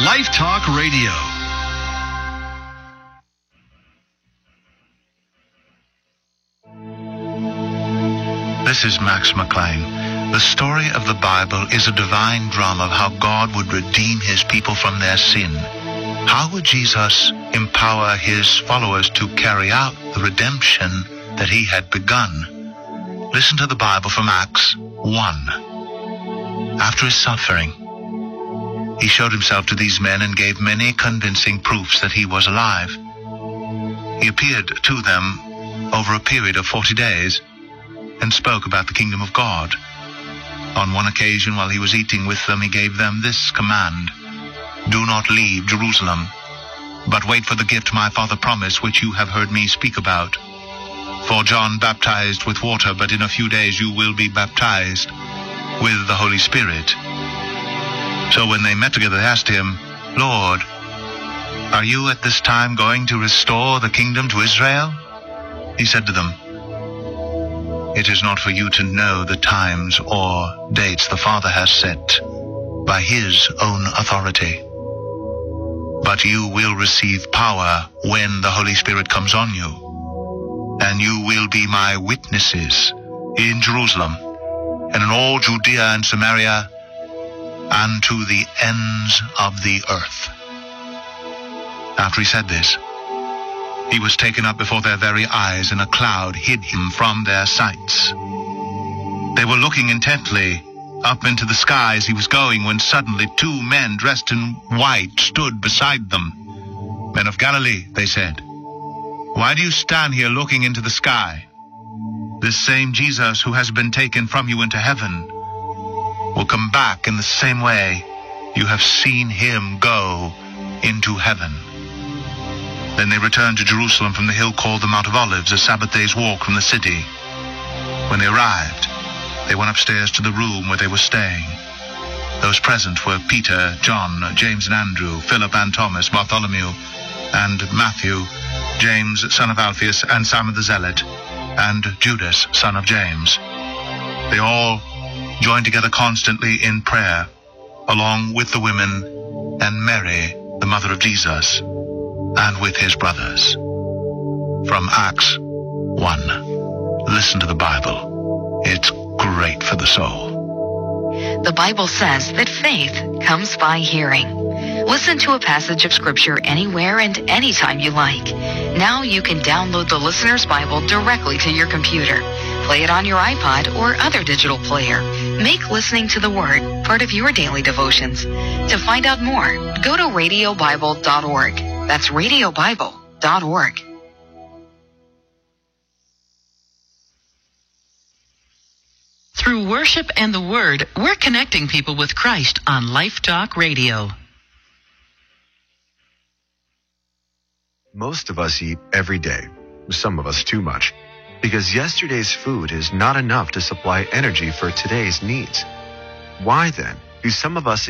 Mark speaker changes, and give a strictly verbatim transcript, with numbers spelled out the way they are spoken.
Speaker 1: Life Talk Radio.
Speaker 2: This is Max McLean. The story of the Bible is a divine drama of how God would redeem his people from their sin. How would Jesus empower his followers to carry out the redemption that he had begun? Listen to the Bible from Acts one. After his suffering, he showed himself to these men and gave many convincing proofs that he was alive. He appeared to them over a period of forty days and spoke about the kingdom of God. On one occasion, while he was eating with them, he gave them this command: "Do not leave Jerusalem, but wait for the gift my Father promised, which you have heard me speak about. For John baptized with water, but in a few days you will be baptized with the Holy Spirit." So when they met together, they asked him, "Lord, are you at this time going to restore the kingdom to Israel?" He said to them, "It is not for you to know the times or dates the Father has set by his own authority. But you will receive power when the Holy Spirit comes on you, and you will be my witnesses in Jerusalem and in all Judea and Samaria and to the ends of the earth." After he said this, he was taken up before their very eyes, and a cloud hid him from their sights. They were looking intently up into the sky as he was going, when suddenly two men dressed in white stood beside them. "Men of Galilee," they said, "why do you stand here looking into the sky? This same Jesus who has been taken from you into heaven will come back in the same way you have seen him go into heaven." Then they returned to Jerusalem from the hill called the Mount of Olives, a Sabbath day's walk from the city. When they arrived, they went upstairs to the room where they were staying. Those present were Peter, John, James and Andrew, Philip and Thomas, Bartholomew and Matthew, James, son of Alphaeus, and Simon the Zealot, and Judas, son of James. They all joined together constantly in prayer, along with the women and Mary, the mother of Jesus, and with his brothers. From Acts one. Listen to the Bible. It's great for the soul.
Speaker 3: The Bible says that faith comes by hearing. Listen to a passage of Scripture anywhere and anytime you like. Now you can download the Listener's Bible directly to your computer. Play it on your iPod or other digital player. Make listening to the Word part of your daily devotions. To find out more, go to radio bible dot org. That's radio bible dot org.
Speaker 4: Through worship and the Word, we're connecting people with Christ on Life Talk Radio.
Speaker 5: Most of us eat every day, some of us too much, because yesterday's food is not enough to supply energy for today's needs. Why then do some of us